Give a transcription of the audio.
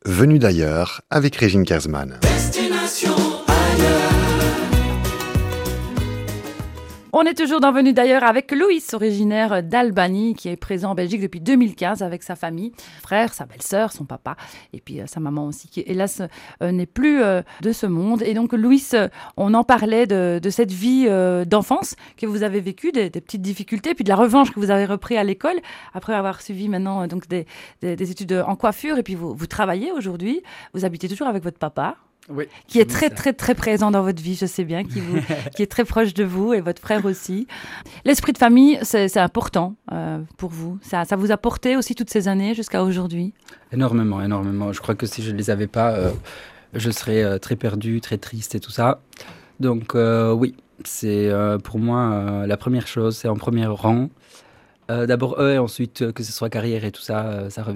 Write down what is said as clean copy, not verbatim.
Venu d'ailleurs avec Régine Kersman. Destination ailleurs. On est toujours dans Venu d'ailleurs avec Louis, originaire d'Albanie, qui est présent en Belgique depuis 2015 avec sa famille, frère, sa belle-sœur, son papa, et puis sa maman aussi, qui hélas n'est plus de ce monde. Et donc Louis, on en parlait de cette vie d'enfance que vous avez vécue, des petites difficultés, puis de la revanche que vous avez repris à l'école, après avoir suivi maintenant donc des études en coiffure, et puis vous travaillez aujourd'hui, vous habitez toujours avec votre papa. Oui, Qui est très, très, très présent dans votre vie, je sais bien, qui est très proche de vous et votre frère aussi. L'esprit de famille, c'est important pour vous. Ça vous a porté aussi toutes ces années jusqu'à aujourd'hui? énormément, énormément. Je crois que si je ne les avais pas, je serais très perdu, très triste et tout ça. Donc oui, c'est pour moi la première chose, c'est en premier rang. D'abord eux et ensuite que ce soit carrière et tout ça, ça revient.